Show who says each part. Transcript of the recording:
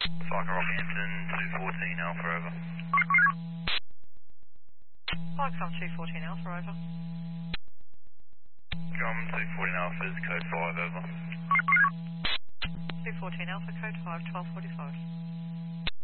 Speaker 1: Fokker Rockhampton, 214 Alpha, over.
Speaker 2: Foxcom 214 Alpha, over.
Speaker 1: Drum 214 Alpha is code 5, over.
Speaker 2: 214 Alpha, code 5, 1245.